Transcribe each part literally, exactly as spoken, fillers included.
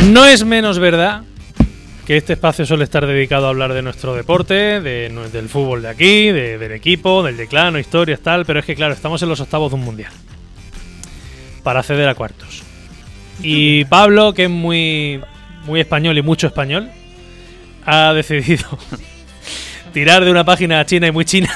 No es menos verdad que este espacio suele estar dedicado a hablar de nuestro deporte, de, del fútbol de aquí, de, del equipo, del Yeclano, historias, tal, pero es que claro, estamos en los octavos de un mundial para acceder a cuartos. Y Pablo, que es muy, muy español y mucho español, ha decidido tirar de una página china y muy china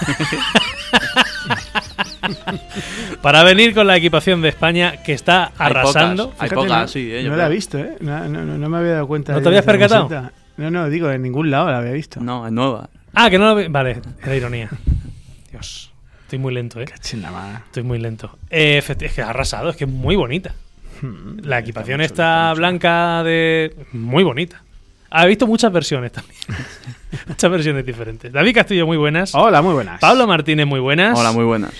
para venir con la equipación de España, que está arrasando. Hay pocas, hay pocas, no, sí. Eh, no la he visto, ¿eh? No, no, no, no me había dado cuenta. ¿No te habías percatado? Camiseta. No, no, digo, en ningún lado la había visto. No, es nueva. Ah, que no lo... Vale, era ironía. Dios, estoy muy lento, ¿eh? Qué chingada. Estoy muy lento. Eh, es que ha arrasado, es que es muy bonita. La equipación está, está blanca de... Muy bonita. Ha visto muchas versiones también. Muchas versiones diferentes. David Castillo, muy buenas. Hola, muy buenas. Pablo Martínez, muy buenas. Hola, muy buenas.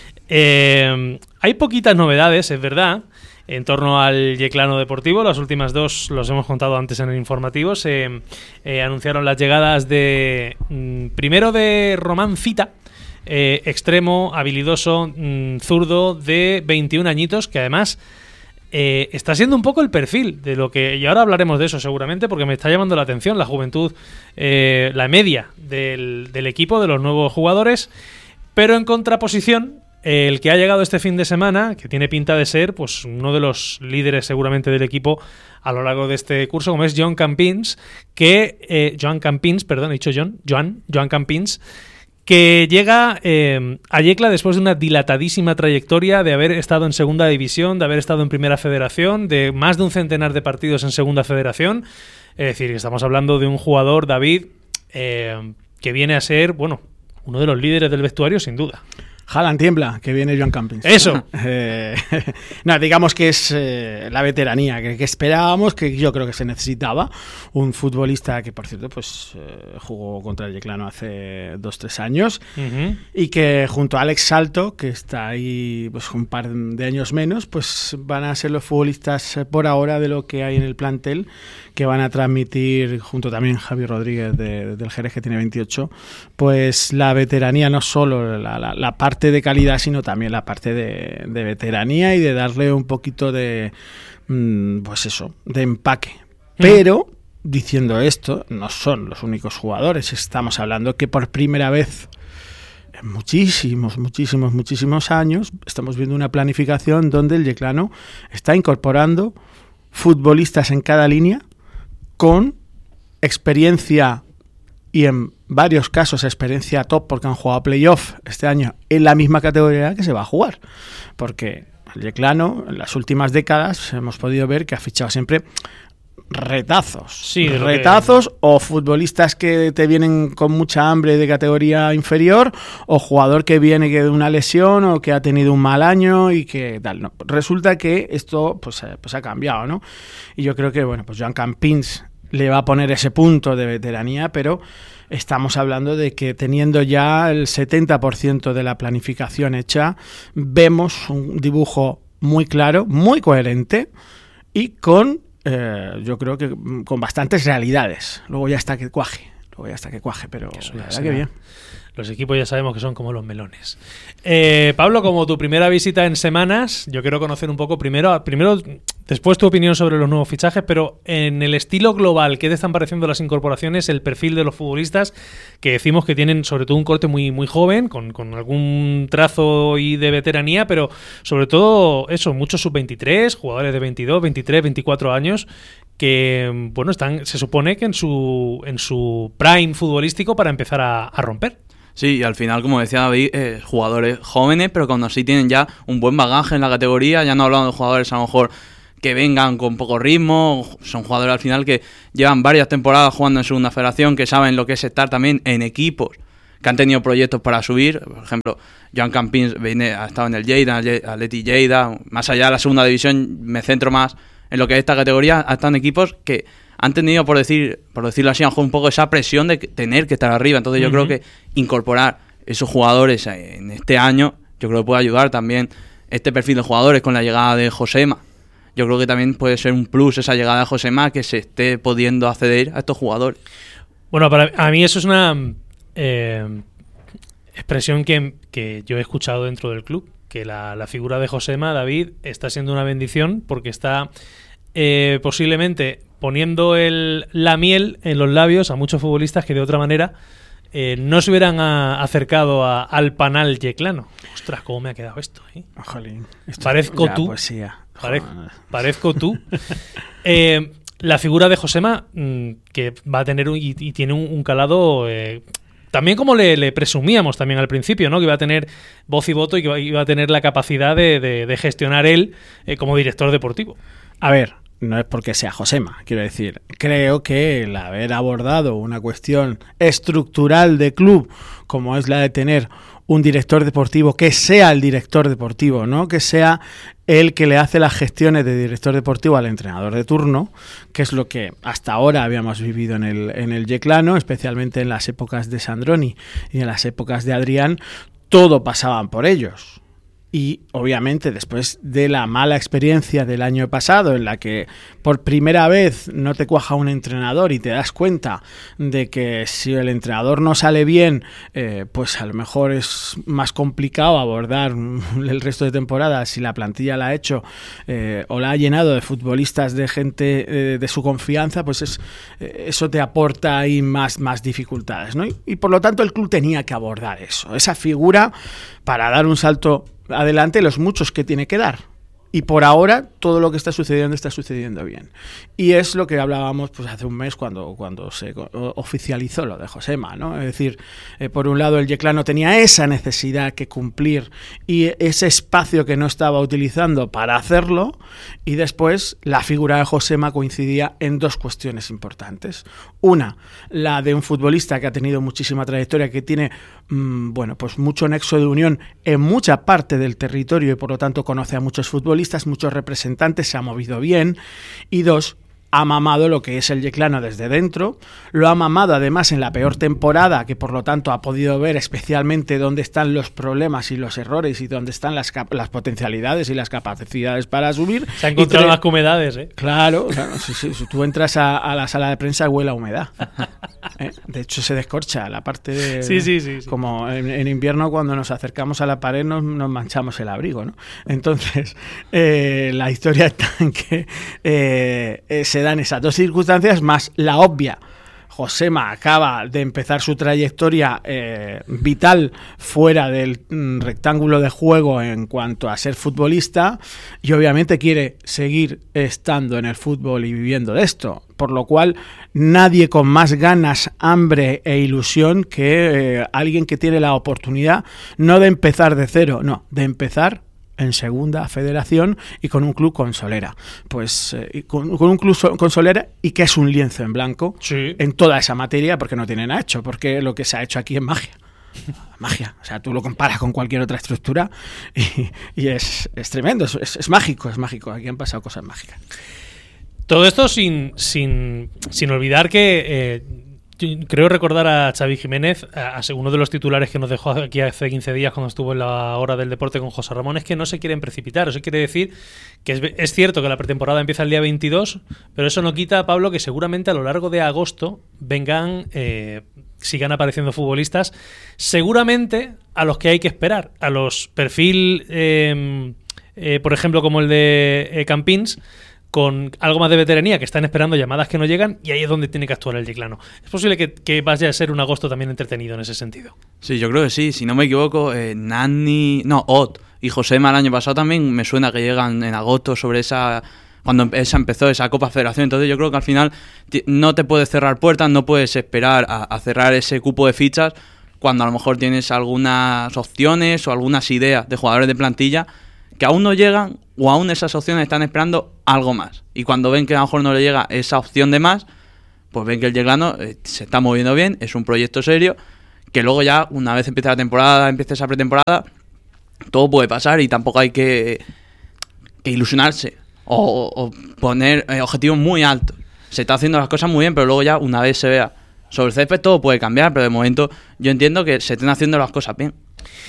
Eh, hay poquitas novedades, es verdad, en torno al Yeclano Deportivo. Las últimas dos los hemos contado antes en el informativo. Se eh, anunciaron las llegadas de... Mm, primero de Román Cita, eh, extremo, habilidoso, mm, zurdo, de veintiún añitos, que además... Eh, está siendo un poco el perfil de lo que, y ahora hablaremos de eso seguramente, porque me está llamando la atención la juventud, eh, la media del, del equipo, de los nuevos jugadores, pero en contraposición, eh, el que ha llegado este fin de semana, que tiene pinta de ser pues uno de los líderes seguramente del equipo a lo largo de este curso, como es Joan Campins, que eh, Joan Campins, perdón, he dicho John, Joan, Joan Campins, que llega eh, a Yecla después de una dilatadísima trayectoria de haber estado en segunda división, de haber estado en primera federación, de más de un centenar de partidos en segunda federación. Es decir, estamos hablando de un jugador, David, eh, que viene a ser, bueno, uno de los líderes del vestuario, sin duda. Haaland tiembla, que viene Joan Campins. ¡Eso! eh, no, digamos que es eh, la veteranía que, que esperábamos, que yo creo que se necesitaba. Un futbolista que, por cierto, pues eh, jugó contra el Yeclano hace dos, tres años, uh-huh. y que junto a Alex Salto, que está ahí pues un par de años menos, pues van a ser los futbolistas eh, por ahora de lo que hay en el plantel, que van a transmitir, junto también Javi Rodríguez de, del Jerez, que tiene veintiocho, pues la veteranía, no solo la, la, la parte de calidad, sino también la parte de, de veteranía y de darle un poquito de, pues eso, de empaque. Pero, diciendo esto, no son los únicos jugadores. Estamos hablando que por primera vez en muchísimos, muchísimos, muchísimos años estamos viendo una planificación donde el Yeclano está incorporando futbolistas en cada línea con experiencia, y en varios casos experiencia top, porque han jugado playoff este año en la misma categoría que se va a jugar, porque el Yeclano en las últimas décadas hemos podido ver que ha fichado siempre retazos, sí, retazos que... o futbolistas que te vienen con mucha hambre de categoría inferior, o jugador que viene de una lesión o que ha tenido un mal año y que tal, no. Resulta que esto pues, pues ha cambiado, ¿no? Y yo creo que bueno, pues Joan Campins le va a poner ese punto de veteranía, pero estamos hablando de que teniendo ya el setenta por ciento de la planificación hecha, vemos un dibujo muy claro, muy coherente y con, eh, yo creo que con bastantes realidades. Luego ya está que cuaje, luego ya está que cuaje, pero Eso la ya verdad que bien. Los equipos ya sabemos que son como los melones. Eh, Pablo, como tu primera visita en semanas, yo quiero conocer un poco primero, primero, después tu opinión sobre los nuevos fichajes, pero en el estilo global, ¿qué te están pareciendo las incorporaciones, el perfil de los futbolistas, que decimos que tienen sobre todo un corte muy, muy joven, con, con algún trazo y de veteranía, pero sobre todo eso, muchos sub veintitrés, jugadores de veintidós, veintitrés, veinticuatro años, que bueno, están, se supone que en su, en su prime futbolístico para empezar a, a romper. Sí, y al final, como decía David, eh, jugadores jóvenes, pero cuando así tienen ya un buen bagaje en la categoría. Ya no hablamos de jugadores a lo mejor que vengan con poco ritmo, son jugadores al final que llevan varias temporadas jugando en segunda federación, que saben lo que es estar también en equipos, que han tenido proyectos para subir. Por ejemplo, Joan Campins viene, ha estado en el Lleida, Atleti Lleida. Más allá de la segunda división, me centro más en lo que es esta categoría. Ha estado en equipos que han tenido, por decir por decirlo así, a lo mejor un poco esa presión de tener que estar arriba. Entonces yo uh-huh. creo que incorporar esos jugadores en este año, yo creo que puede ayudar también este perfil de jugadores con la llegada de Josema. Yo creo que también puede ser un plus esa llegada de Josema, que se esté pudiendo acceder a estos jugadores. Bueno, para a mí eso es una eh, expresión que, que yo he escuchado dentro del club, que la, la figura de Josema, David, está siendo una bendición porque está... Eh, posiblemente poniendo el, la miel en los labios a muchos futbolistas que de otra manera eh, no se hubieran a, acercado a, al panal yeclano. Ostras, cómo me ha quedado esto, ¿eh? Jolín, esto Parezco ya, tú. Poesía. Parez, parezco tú. eh, la figura de Josema, mmm, que va a tener un, y, y tiene un, un calado... Eh, también como le, le presumíamos también al principio, ¿no? Que iba a tener voz y voto y que iba a tener la capacidad de, de, de gestionar él eh, como director deportivo. A ver, no es porque sea Josema, quiero decir. Creo que el haber abordado una cuestión estructural de club, como es la de tener un director deportivo que sea el director deportivo, ¿no? Que sea el que le hace las gestiones de director deportivo al entrenador de turno, que es lo que hasta ahora habíamos vivido en el, en el Yeclano, especialmente en las épocas de Sandroni y en las épocas de Adrián, todo pasaban por ellos. Y obviamente después de la mala experiencia del año pasado, en la que por primera vez no te cuaja un entrenador y te das cuenta de que si el entrenador no sale bien, eh, pues a lo mejor es más complicado abordar el resto de temporada si la plantilla la ha hecho eh, o la ha llenado de futbolistas de gente eh, de su confianza, pues es, eh, eso te aporta ahí más, más dificultades, ¿no? Y, y por lo tanto el club tenía que abordar eso, esa figura para dar un salto adelante, los muchos que tiene que dar. Y por ahora todo lo que está sucediendo está sucediendo bien. Y es lo que hablábamos pues hace un mes cuando, cuando se oficializó lo de Josema, ¿no? Es decir, eh, por un lado el Yeclano tenía esa necesidad que cumplir y ese espacio que no estaba utilizando para hacerlo, y después la figura de Josema coincidía en dos cuestiones importantes. Una, la de un futbolista que ha tenido muchísima trayectoria, que tiene mmm, bueno, pues mucho nexo de unión en mucha parte del territorio y por lo tanto conoce a muchos futbolistas, muchos representantes, se ha movido bien. Y dos, ha mamado lo que es el Yeclano desde dentro, lo ha mamado además en la peor temporada, que por lo tanto ha podido ver especialmente dónde están los problemas y los errores y dónde están las, las potencialidades y las capacidades para subir. Se han encontrado tre- más humedades, ¿eh? Claro, claro si, si, si tú entras a, a la sala de prensa huele a humedad. ¿Eh? De hecho se descorcha la parte de... Sí, sí, sí, sí. Como en, en invierno cuando nos acercamos a la pared nos, nos manchamos el abrigo, ¿no? Entonces, eh, la historia está en que eh, eh, se dan esas dos circunstancias más la obvia. Josema acaba de empezar su trayectoria eh, vital fuera del mm, rectángulo de juego en cuanto a ser futbolista y obviamente quiere seguir estando en el fútbol y viviendo de esto, por lo cual nadie con más ganas, hambre e ilusión que eh, alguien que tiene la oportunidad no de empezar de cero, no, de empezar en segunda federación y con un club con solera. Pues eh, con, con un club so, con solera y que es un lienzo en blanco sí. en toda esa materia, porque no tiene nada hecho, porque lo que se ha hecho aquí es magia. Magia. O sea, tú lo comparas con cualquier otra estructura y, y es, es tremendo, es, es mágico, es mágico. Aquí han pasado cosas mágicas. Todo esto sin, sin, sin olvidar que eh, creo recordar a Xavi Jiménez, a, a uno de los titulares que nos dejó aquí hace quince días cuando estuvo en la hora del deporte con José Ramón, es que no se quieren precipitar. Eso quiere decir que es, es cierto que la pretemporada empieza el día veintidós, pero eso no quita, Pablo, que seguramente a lo largo de agosto vengan, eh, sigan apareciendo futbolistas, seguramente a los que hay que esperar, a los perfil, eh, eh, por ejemplo, como el de eh, Campins, con algo más de veteranía, que están esperando llamadas que no llegan, y ahí es donde tiene que actuar el Yeclano. Es posible que, que vaya a ser un agosto también entretenido en ese sentido. Sí, yo creo que sí. Si no me equivoco, eh, Nani... No, Ot y Josema el año pasado también me suena que llegan en agosto sobre esa... Cuando esa empezó esa Copa Federación. Entonces yo creo que al final no te puedes cerrar puertas, no puedes esperar a, a cerrar ese cupo de fichas cuando a lo mejor tienes algunas opciones o algunas ideas de jugadores de plantilla que aún no llegan, o aún esas opciones están esperando algo más. Y cuando ven que a lo mejor no le llega esa opción de más, pues ven que el Yeclano eh, se está moviendo bien, es un proyecto serio, que luego ya, una vez empieza la temporada, empieza esa pretemporada, todo puede pasar y tampoco hay que, que ilusionarse o, o poner eh, objetivos muy altos. Se está haciendo las cosas muy bien, pero luego ya, una vez se vea sobre el césped, todo puede cambiar, pero de momento yo entiendo que se estén haciendo las cosas bien.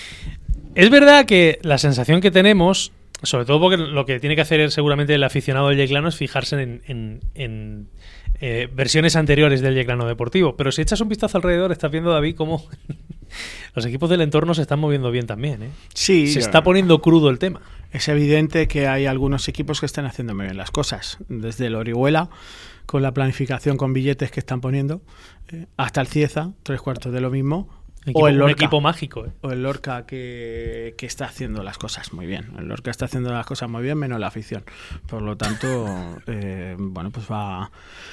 Es verdad que la sensación que tenemos, sobre todo porque lo que tiene que hacer seguramente el aficionado del Yeclano es fijarse en, en, en eh, versiones anteriores del Yeclano deportivo, pero si echas un vistazo alrededor estás viendo, David, cómo los equipos del entorno se están moviendo bien también, ¿eh? Sí, se está poniendo crudo el tema. es evidente que hay algunos equipos que están haciendo muy bien las cosas, desde el Orihuela, con la planificación con billetes que están poniendo, eh, hasta el Cieza, tres cuartos de lo mismo, Equipo, o el Lorca, un equipo mágico. ¿eh? O el Lorca que, que está haciendo las cosas muy bien. El Lorca está haciendo las cosas muy bien, menos la afición. Por lo tanto, eh, bueno, pues va...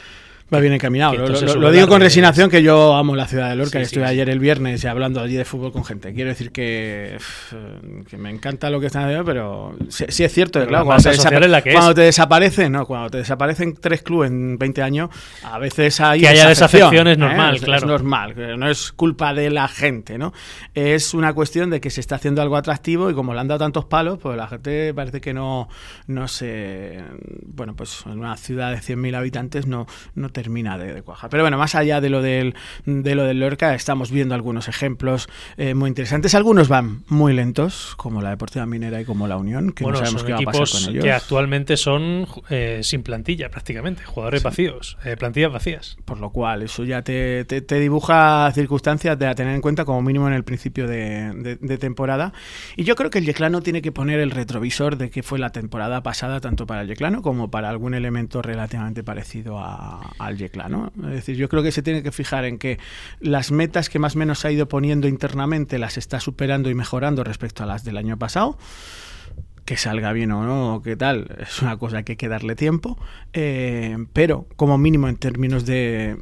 Va bien encaminado. Lo, lo, lo digo con resignación, que yo amo la ciudad de Lorca. Sí, estuve sí, ayer sí. el viernes hablando allí de fútbol con gente. Quiero decir que, que me encanta lo que están haciendo, pero sí, sí es cierto. Claro, cuando, te desapa- cuando te desaparecen, no, cuando te desaparecen tres clubes en veinte años, a veces hay que haya desafección es normal, ¿eh? es, claro. Es normal, no es culpa de la gente, ¿no? Es una cuestión de que se está haciendo algo atractivo y como le han dado tantos palos, pues la gente parece que no, no se, bueno, pues en una ciudad de cien mil habitantes no, no termina de, de cuajar. Pero bueno, más allá de lo del, de lo del Lorca, estamos viendo algunos ejemplos eh, muy interesantes. Algunos van muy lentos, como la Deportiva Minera y como la Unión, que bueno, no sabemos son qué va a pasar con ellos. Que actualmente son eh, sin plantilla prácticamente, jugadores sí. vacíos, eh, plantillas vacías. Por lo cual, eso ya te, te, te dibuja circunstancias de a tener en cuenta como mínimo en el principio de, de, de temporada. Y yo creo que el Yeclano tiene que poner el retrovisor de qué fue la temporada pasada, tanto para el Yeclano como para algún elemento relativamente parecido a, al Yeclano. ¿no? Es decir, yo creo que se tiene que fijar en que las metas que más o menos ha ido poniendo internamente las está superando y mejorando respecto a las del año pasado. Que salga bien o no, qué tal, es una cosa que hay que darle tiempo, eh, pero como mínimo en términos de,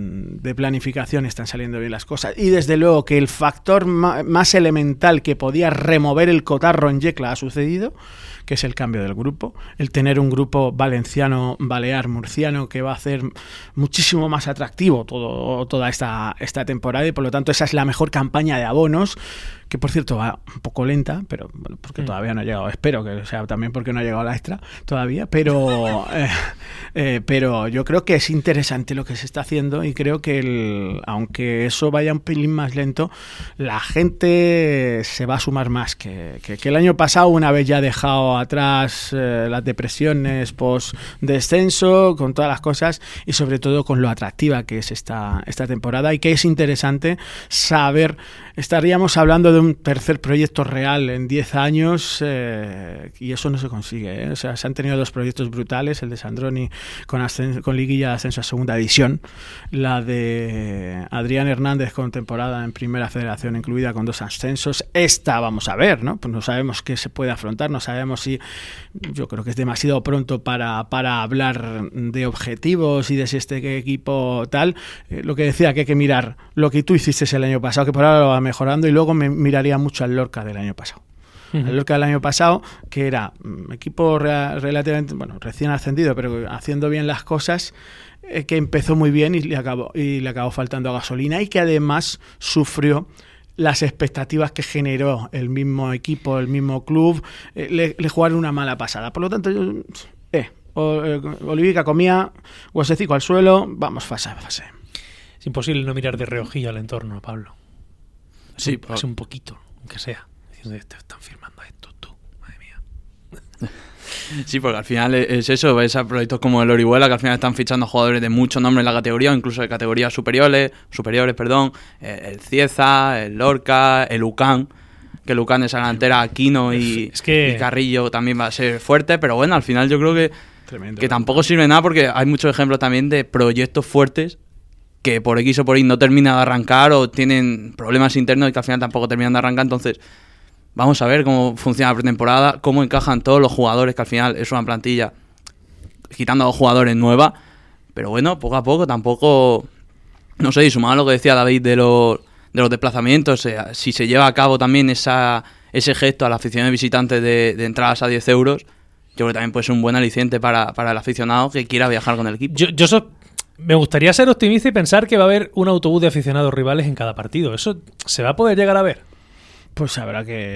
de planificación están saliendo bien las cosas. Y desde luego que el factor ma- más elemental que podía remover el cotarro en Yecla ha sucedido, que es el cambio del grupo, el tener un grupo valenciano, balear, murciano, que va a hacer muchísimo más atractivo todo, toda esta, esta temporada, y por lo tanto esa es la mejor campaña de abonos, que por cierto va un poco lenta, pero bueno, porque mm. todavía no ha llegado, espero que sea también porque no ha llegado la extra todavía, pero eh, eh, pero yo creo que es interesante lo que se está haciendo y creo que el, aunque eso vaya un pelín más lento, la gente se va a sumar más que, que, que el año pasado, una vez ya dejado atrás eh, las depresiones post descenso, con todas las cosas y sobre todo con lo atractiva que es esta, esta temporada, y que es interesante saber, estaríamos hablando de un tercer proyecto real en diez años, eh, y eso no se consigue, ¿eh? O sea, se han tenido dos proyectos brutales, el de Sandroni con, ascens- con liguilla de ascenso a segunda división, la de Adrián Hernández con temporada en primera federación incluida con dos ascensos. Esta vamos a ver, ¿no? Pues no sabemos qué se puede afrontar, no sabemos si, yo creo que es demasiado pronto para, para hablar de objetivos y de si este equipo tal, eh, lo que decía que hay que mirar lo que tú hiciste el año pasado, que por ahora lo va mejorando, y luego me miraría mucho al Lorca del año pasado. Uh-huh. El Lorca del año pasado, que era un equipo re- relativamente, bueno, recién ascendido, pero haciendo bien las cosas, eh, que empezó muy bien y le acabó, y le acabó faltando gasolina, y que además sufrió las expectativas que generó el mismo equipo, el mismo club, eh, le, le jugaron una mala pasada. Por lo tanto, yo, eh, Olivica comía, huesecico al suelo, vamos fase a fase. Es imposible no mirar de reojillo al entorno, Pablo. Es Sí, un, es un poquito, aunque sea. Diciendo, te están firmando esto, tú, madre mía. Sí, porque al final es eso, ves a proyectos como el Orihuela, que al final están fichando jugadores de mucho nombre en la categoría, o incluso de categorías superiores, superiores, perdón, el Cieza, el Lorca, el Ucán, que el Ucán de esa delantera, Aquino y, es que... y Carrillo también va a ser fuerte, pero bueno, al final yo creo que, Tremendo, que tampoco sirve nada, porque hay muchos ejemplos también de proyectos fuertes que por X o por Y no terminan de arrancar o tienen problemas internos y que al final tampoco terminan de arrancar. Entonces vamos a ver cómo funciona la pretemporada, cómo encajan todos los jugadores, que al final es una plantilla quitando a dos jugadores nueva, pero bueno, poco a poco, tampoco, no sé, y sumado a lo que decía David de los, de los desplazamientos, eh, si se lleva a cabo también esa, ese gesto a la afición de visitantes de, de entradas a diez euros, yo creo que también puede ser un buen aliciente para, para el aficionado que quiera viajar con el equipo. Yo, yo so- me gustaría ser optimista y pensar que va a haber un autobús de aficionados rivales en cada partido. ¿Eso se va a poder llegar a ver? Pues habrá que